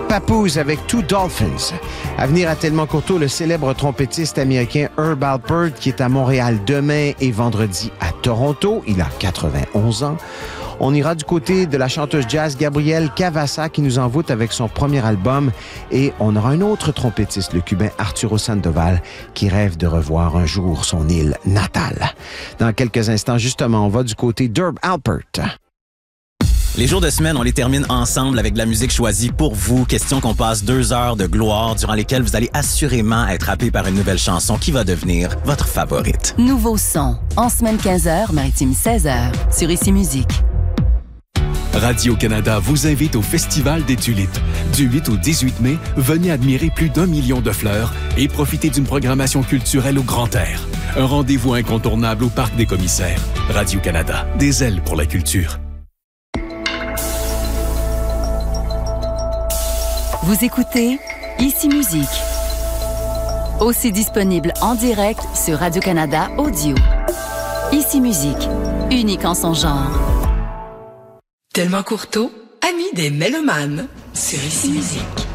Papoose avec Two Dolphins. À venir à Tellement Courteau, le célèbre trompettiste américain Herb Alpert qui est à Montréal demain et vendredi à Toronto. Il a 91 ans. On ira du côté de la chanteuse jazz Gabrielle Cavassa qui nous envoûte avec son premier album. Et on aura un autre trompettiste, le Cubain Arturo Sandoval, qui rêve de revoir un jour son île natale. Dans quelques instants, justement, on va du côté d'Herb Alpert. Les jours de semaine, on les termine ensemble avec de la musique choisie pour vous. Question qu'on passe 2 heures de gloire durant lesquelles vous allez assurément être happé par une nouvelle chanson qui va devenir votre favorite. Nouveau son, en semaine 15h, maritime 16h, sur Ici Musique. Radio-Canada vous invite au Festival des Tulipes. Du 8 au 18 mai, venez admirer plus d'1 million de fleurs et profiter d'une programmation culturelle au grand air. Un rendez-vous incontournable au Parc des Commissaires. Radio-Canada, des ailes pour la culture. Vous écoutez Ici Musique. Aussi disponible en direct sur Radio-Canada Audio. Ici Musique, unique en son genre. Tellement Courteau, ami des mélomanes, sur Ici Musique.